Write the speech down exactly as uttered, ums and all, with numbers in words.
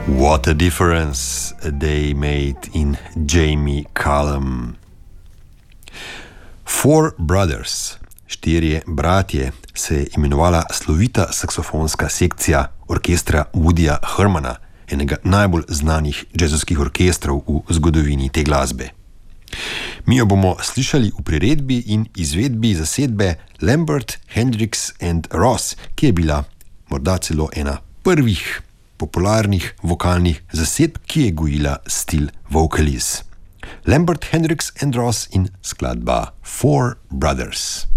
What a difference they made in Jamie Cullum. Four Brothers, štirje bratje, se je imenovala slovita saksofonska sekcija orkestra Woodyja Hermana, enega najbolj znanih jazzovskih orkestrov v zgodovini te glasbe. Mi jo bomo slišali v priredbi in izvedbi zasedbe Lambert, Hendricks and Ross, ki je bila morda celo ena prvih popularnih vokalnih zasedb, ki je gojila stil Vocalize. Lambert, Hendricks and Ross in skladba Four Brothers.